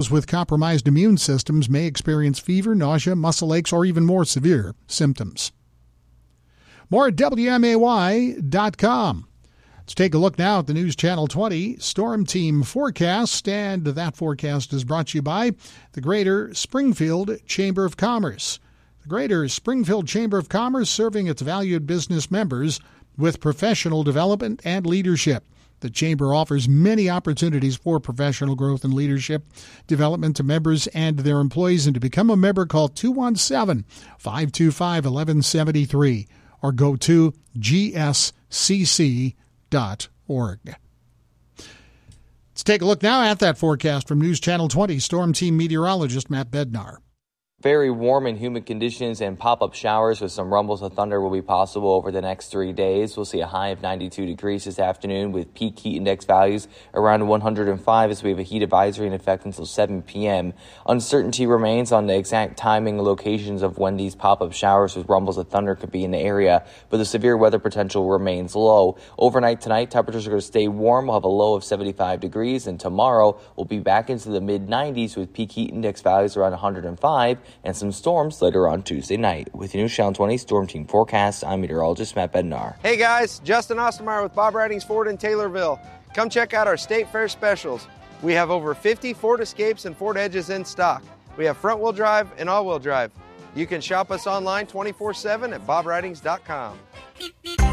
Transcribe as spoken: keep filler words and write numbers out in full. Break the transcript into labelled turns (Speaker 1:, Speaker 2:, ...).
Speaker 1: Those with compromised immune systems may experience fever, nausea, muscle aches, or even more severe symptoms. More at W M A Y dot com. Let's take a look now at the News Channel twenty Storm Team forecast, and that forecast is brought to you by the Greater Springfield Chamber of Commerce. The Greater Springfield Chamber of Commerce serving its valued business members with professional development and leadership. The Chamber offers many opportunities for professional growth and leadership development to members and their employees. And to become a member, call two one seven, five two five, one one seven three or go to G S C C dot org. Let's take a look now at that forecast from News Channel twenty Storm Team meteorologist Matt Bednar.
Speaker 2: Very warm and humid conditions and pop-up showers with some rumbles of thunder will be possible over the next three days. We'll see a high of ninety-two degrees this afternoon with peak heat index values around one hundred five as we have a heat advisory in effect until seven p.m. Uncertainty remains on the exact timing and locations of when these pop-up showers with rumbles of thunder could be in the area, but the severe weather potential remains low. Overnight tonight, temperatures are going to stay warm. We'll have a low of seventy-five degrees, and tomorrow we'll be back into the mid nineties with peak heat index values around one hundred five. And some storms later on Tuesday night. With the News Channel twenty Storm Team forecast, I'm meteorologist Matt Bednar.
Speaker 3: Hey guys, Justin Ostermeyer with Bob Ridings Ford in Taylorville. Come check out our State Fair specials. We have over fifty Ford Escapes and Ford Edges in stock. We have front-wheel drive and all-wheel drive. You can shop us online twenty-four seven at bob ridings dot com.